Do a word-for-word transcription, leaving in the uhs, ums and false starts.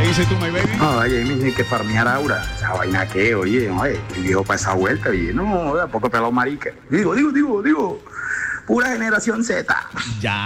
dices tú, my baby? No, oye, me dice que farmear Aura. Esa vaina que, oye, oye, el viejo para esa vuelta, oye, no, a poco pelado marica. Digo, digo, digo, digo, pura generación Z. Ya.